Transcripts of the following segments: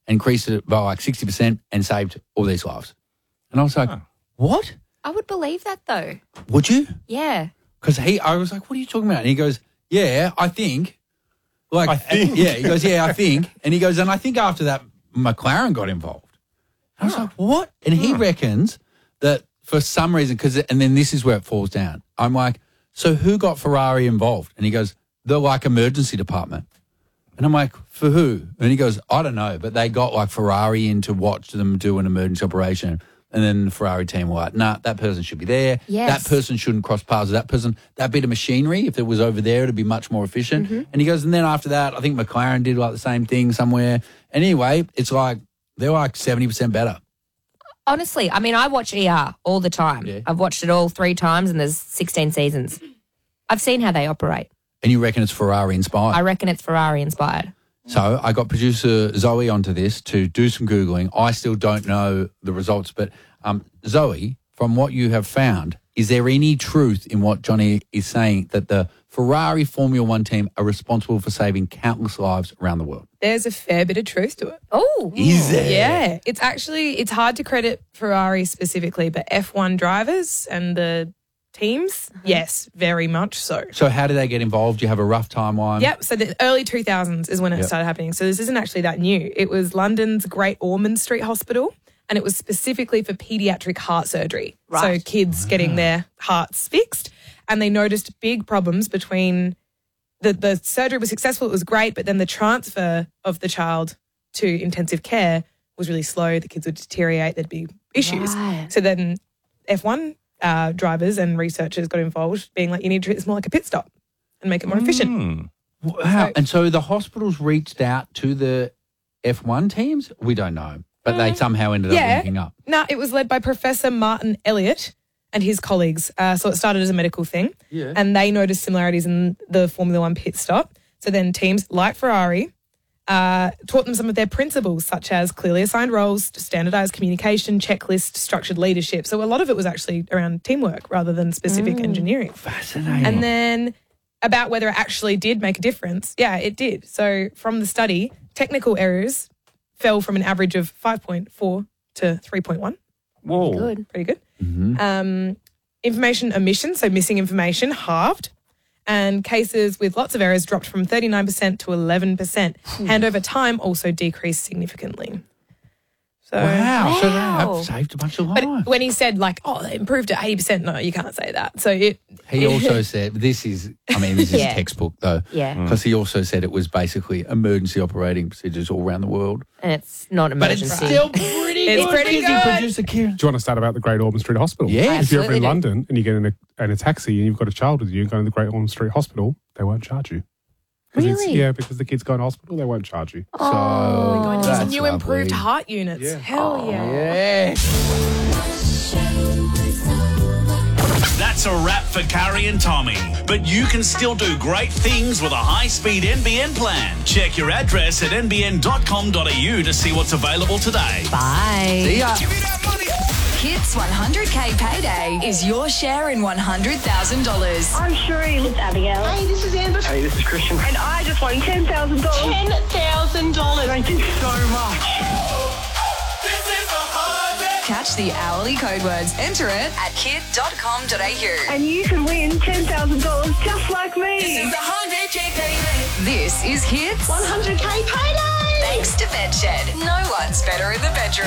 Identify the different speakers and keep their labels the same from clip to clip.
Speaker 1: and increased it by like 60% and saved all these lives. And I was like, what?
Speaker 2: I would believe that though.
Speaker 1: Would you?
Speaker 2: Yeah.
Speaker 1: Because I was like, what are you talking about? And he goes, yeah, I think. Like,
Speaker 3: I think.
Speaker 1: Yeah, he goes, yeah, I think. And he goes, and I think after that, McLaren got involved. I was like, what? And he reckons that for some reason, and then this is where it falls down. I'm like, so who got Ferrari involved? And he goes, the like emergency department. And I'm like, for who? And he goes, I don't know, but they got like Ferrari in to watch them do an emergency operation. And then the Ferrari team were like, nah, that person should be there.
Speaker 2: Yes.
Speaker 1: That person shouldn't cross paths with that person. That bit of machinery, if it was over there, it'd be much more efficient.
Speaker 2: Mm-hmm.
Speaker 1: And he goes, and then after that, I think McLaren did like the same thing somewhere. Anyway, it's like, they're like 70% better.
Speaker 2: Honestly, I mean, I watch ER all the time.
Speaker 1: Yeah.
Speaker 2: I've watched it all 3 times and there's 16 seasons. I've seen how they operate.
Speaker 1: And you reckon it's Ferrari inspired?
Speaker 2: I reckon it's Ferrari inspired.
Speaker 1: So I got producer Zoe onto this to do some Googling. I still don't know the results, but Zoe, from what you have found, is there any truth in what Johnny is saying that the Ferrari Formula One team are responsible for saving countless lives around the world?
Speaker 4: There's a fair bit of truth to it.
Speaker 2: Oh.
Speaker 1: Is there?
Speaker 4: Yeah. It's hard to credit Ferrari specifically, but F1 drivers and the teams, yes, very much so.
Speaker 1: So how do they get involved? Do you have a rough timeline?
Speaker 4: Yep, so the early 2000s is when it started happening. So this isn't actually that new. It was London's Great Ormond Street Hospital, and it was specifically for paediatric heart surgery.
Speaker 2: Right.
Speaker 4: So kids getting their hearts fixed, and they noticed big problems between the surgery was successful, it was great, but then the transfer of the child to intensive care was really slow. The kids would deteriorate, there'd be issues.
Speaker 2: Right.
Speaker 4: So then F1 drivers and researchers got involved, being like, you need to treat this more like a pit stop and make it more efficient.
Speaker 1: Wow. And so the hospitals reached out to the F1 teams? We don't know. But they somehow ended up linking up.
Speaker 4: No, it was led by Professor Martin Elliott and his colleagues. So it started as a medical thing.
Speaker 1: Yeah.
Speaker 4: And they noticed similarities in the Formula One pit stop. So then teams like Ferrari taught them some of their principles, such as clearly assigned roles, standardized communication, checklist, structured leadership. So a lot of it was actually around teamwork rather than specific engineering.
Speaker 1: Fascinating.
Speaker 4: And then about whether it actually did make a difference. Yeah, it did. So from the study, technical errors fell from an average of 5.4 to 3.1.
Speaker 3: Whoa.
Speaker 2: Good.
Speaker 4: Pretty good. Information omission, so missing information, halved. And cases with lots of errors dropped from 39% to 11%. Handover time also decreased significantly. So,
Speaker 1: Wow. So they
Speaker 2: Wow.
Speaker 1: have saved a bunch of lives.
Speaker 4: but when he said like, oh, they improved at 80%, no, you can't say that. So
Speaker 1: He also said, this is
Speaker 2: Yeah.
Speaker 1: textbook though.
Speaker 2: Yeah.
Speaker 1: Because he also said it was basically emergency operating procedures all around the world.
Speaker 2: And it's not
Speaker 1: But it's
Speaker 2: emergency.
Speaker 1: still pretty
Speaker 4: It's
Speaker 1: good.
Speaker 4: pretty
Speaker 1: Busy
Speaker 4: good.
Speaker 1: Producer Kieran.
Speaker 3: Do you want to start about the Great Ormond Street Hospital?
Speaker 1: Yes.
Speaker 3: If you're ever in
Speaker 2: Absolutely do.
Speaker 3: London and you get in a taxi and you've got a child with you and go to the Great Ormond Street Hospital, they won't charge you. 'Cause it's-
Speaker 2: Really?
Speaker 3: Yeah, because the kids go in hospital, they won't charge you.
Speaker 1: So
Speaker 4: There's
Speaker 1: that's
Speaker 4: new
Speaker 1: lovely.
Speaker 4: improved heart units.
Speaker 3: Yeah.
Speaker 4: Hell yeah.
Speaker 1: Yes.
Speaker 5: That's a wrap for Carrie and Tommy. But you can still do great things with a high-speed NBN plan. Check your address at nbn.com.au to see what's available today.
Speaker 2: Bye.
Speaker 1: See ya.
Speaker 6: Hits 100K payday is your share in $100,000.
Speaker 7: I'm Sheree. It's Abigail.
Speaker 8: Hey, this is Amber.
Speaker 9: Hey, this is Christian.
Speaker 7: And I just won $10,000.
Speaker 8: $10,000.
Speaker 9: Thank you so much.
Speaker 6: Catch the hourly code words. Enter it at kid.com.au.
Speaker 7: And you can win $10,000 just like me.
Speaker 6: This is Hits
Speaker 8: 100K payday.
Speaker 6: thanks to Bedshed. No one's better in the bedroom.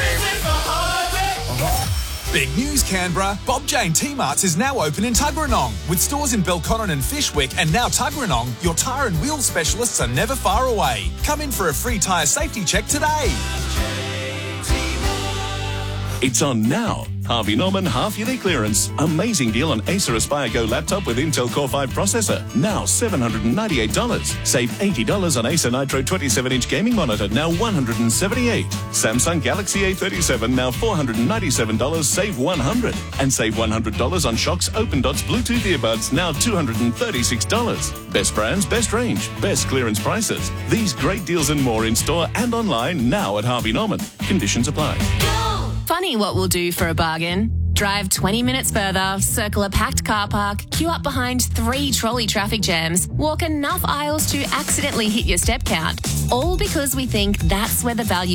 Speaker 10: Big news, Canberra. Bob Jane T-Marts is now open in Tuggeranong. With stores in Belconnen and Fishwick and now Tuggeranong, your tyre and wheel specialists are never far away. Come in for a free tyre safety check today.
Speaker 5: It's on now. Harvey Norman half-yearly clearance. Amazing deal on Acer Aspire Go laptop with Intel Core 5 processor. Now $798. Save $80 on Acer Nitro 27-inch gaming monitor, now $178. Samsung Galaxy A37, now $497. Save $100. And save $100 on Shox Open Dots Bluetooth earbuds, now $236. Best brands, best range, best clearance prices. These great deals and more in store and online now at Harvey Norman. Conditions apply.
Speaker 11: Funny what we'll do for a bargain. Drive 20 minutes further, circle a packed car park, queue up behind 3 trolley traffic jams, walk enough aisles to accidentally hit your step count. All because we think that's where the value